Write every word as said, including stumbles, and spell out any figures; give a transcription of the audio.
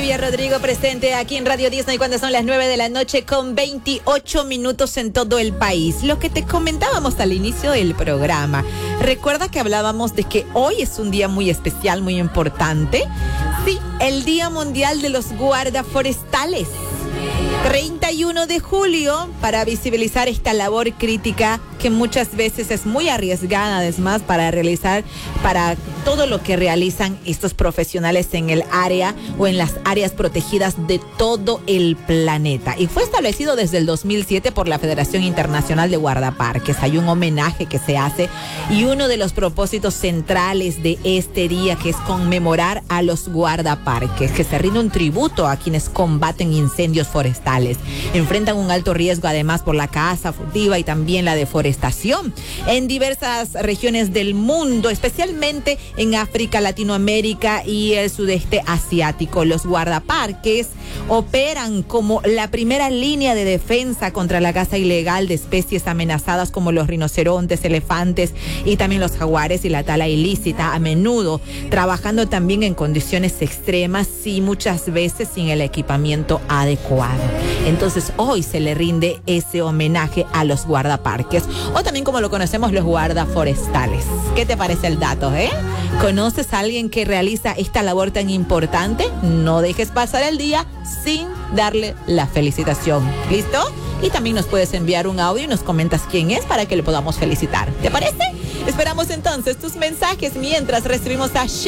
Olivia Rodrigo presente aquí en Radio Disney cuando son las nueve de la noche con veintiocho minutos en todo el país. Lo que te comentábamos al inicio del programa. Recuerda que hablábamos de que hoy es un día muy especial, muy importante. Sí, el Día Mundial de los Guardaforestales. treinta y uno de julio, para visibilizar esta labor crítica que muchas veces es muy arriesgada, además, para realizar, para todo lo que realizan estos profesionales en el área o en las áreas protegidas de todo el planeta. Y fue establecido desde el dos mil siete por la Federación Internacional de Guardaparques. Hay un homenaje que se hace y uno de los propósitos centrales de este día, que es conmemorar a los guardaparques, que se rinde un tributo a quienes combaten incendios forestales. Enfrentan un alto riesgo además por la caza furtiva y también la deforestación en diversas regiones del mundo, especialmente en África, Latinoamérica y el sudeste asiático. Los guardaparques operan como la primera línea de defensa contra la caza ilegal de especies amenazadas como los rinocerontes, elefantes y también los jaguares y la tala ilícita, a menudo trabajando también en condiciones extremas y muchas veces sin el equipamiento adecuado. Entonces hoy se le rinde ese homenaje a los guardaparques, o también como lo conocemos, los guardaforestales. ¿Qué te parece el dato, eh? ¿Conoces a alguien que realiza esta labor tan importante? No dejes pasar el día sin darle la felicitación. ¿Listo? Y también nos puedes enviar un audio y nos comentas quién es para que le podamos felicitar. ¿Te parece? Esperamos entonces tus mensajes mientras recibimos a